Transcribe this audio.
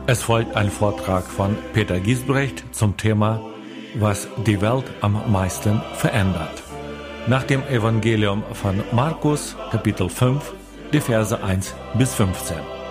Es folgt ein Vortrag von Peter Giesbrecht zum Thema Was die Welt am meisten verändert. Nach dem Evangelium von Markus, Kapitel 5, die Verse 1 bis 15.